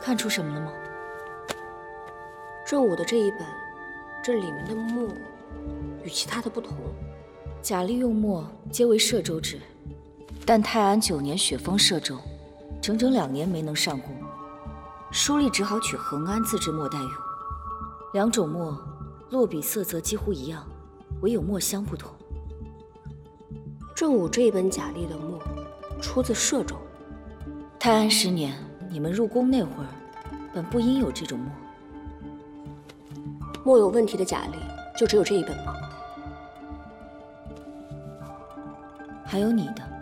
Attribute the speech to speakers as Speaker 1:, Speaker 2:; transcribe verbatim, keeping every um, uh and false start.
Speaker 1: 看出什么了吗？
Speaker 2: 正午的这一本，这里面的墨与其他的不同。
Speaker 1: 贾利用墨皆为摄州制，但泰安九年雪封摄州，整整两年没能上贡，书吏只好取恒安自制墨代用。两种墨落笔色泽几乎一样，唯有墨香不同。
Speaker 2: 正午这一本贾利的墨出自摄州。
Speaker 1: 泰安十年，你们入宫那会儿，本不应有这种墨。
Speaker 2: 墨有问题的贾利就只有这一本吗？
Speaker 1: 还有你的。